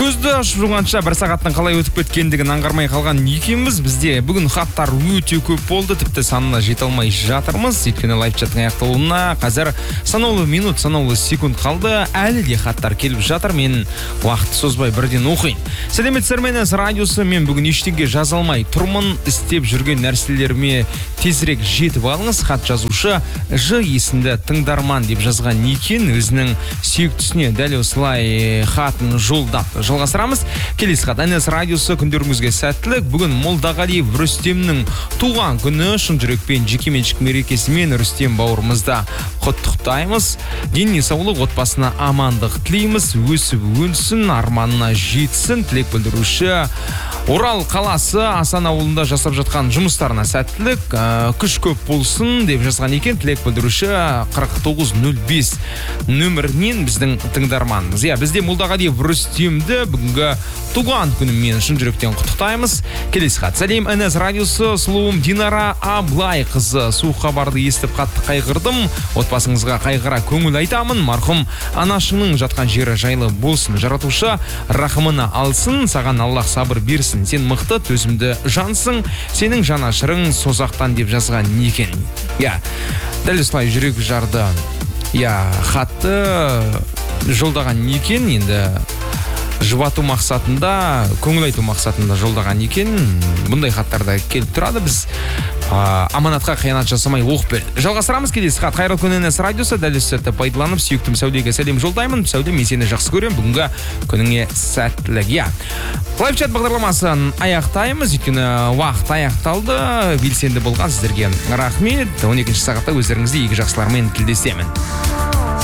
көзді ашып жұмғанша бір сағаттың қалай өтіп кеткендігін аңғармай қалған екенбіз. Бізде бүгін хаттар өте көп болды, тіпті санына жете алмай жатырмыз. Өйткені лайфчаттың аяқталуына қазір санаулы минут, санаулы секунд қалды. Әлі де хаттар келіп жатыр. Мен уақытты созбай бірден оқиын. Сәлеметсіздер ме, радиосы. Мен бүгін ештеңе жаза алмай тұрмын. Істеп жүрген нәрселеріме тезірек жетіп алыңыз. Хат жазушы Ж есімді тыңдарман деп жазған екен. Өзінің сүйіктісіне дәл осылай хатын жолдап жалғастырамыз. Келесі хат. НС радиосы, күндеріңізге сәттілік. Бүгін Молдағалиев Рүстемнің туған күні. Шын жүрекпен жекеменшік мерекесімен Рүстем бауырымызда құттықтаймыз. Деніне саулық, отбасына амандық тілейміз. Өсіп өнсін, арманына жетсін. Тілек білдіруші Орал қаласы Асан ауылында жасап жатқан жұмыстарына сәттілік, күш көп болсын деп жазған екен. Тілек білдіруші 4905 нөмірінен біздің тыңдарманымыз. Бізде Молдағалиев Рүстемді бүгінгі туған күнімен шын жүректен құттықтаймыз. Келесі хат. Сәлем, НС радиосы, сұлуым Динара Аблай қызы. Суық хабарды естіп қатты қайғырдым. Отбасыңызға қайғыра көңіл айтамын. Марқұм анашының жатқан жері жайлы болсын. Жаратушы рахымына алсын. Саған Аллах сабыр берсін. Сен мықты, төзімді жансың. Сенің жанашырың созақтан деп жазған екен. Дәл осылай жүрек жарды. Хатты жолдаған екен. Енді жұбату мақсатында, көңіл айту мақсатында жолдаған екен. Бұндай хаттарда келіп тұрады. Біз аманатқа қиянат жасамай оқып берді. Жалғастырамыз. Келесі хат. Қайырлы күн, НС радиосы. Дәл осы сәтті пайдаланып, сүйіктім Сәулеге сәлем жолдаймын. Сәуле, мен сені жақсы көрем. Бүгінгі күніңе сәттілік. Лайфчат бағдарламасын аяқтаймыз. Өйткені уақыт аяқталды. Белсенді болған сіздерге рахмет. 12-ші сағатта өздеріңізде игі жақсылармен тілдесемін.